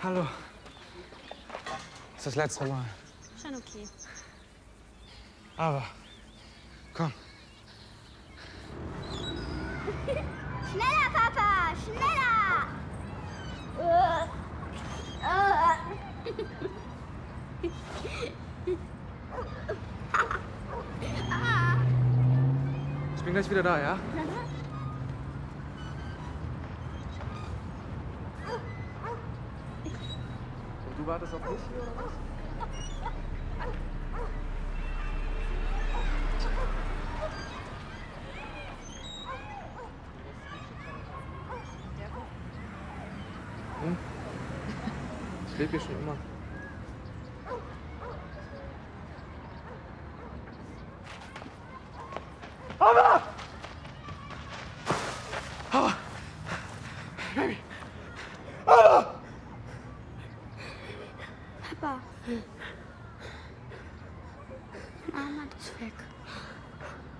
Hallo. Das ist das letzte Mal. Schon okay. Aber, komm. Schneller, Papa! Schneller! Ich bin gleich wieder da, ja? Und du wartest auf mich hier, oder was? Hm? Ich lebe hier schon immer. Mama! Mama! Baby! Mama! Papa. Mama ist weg.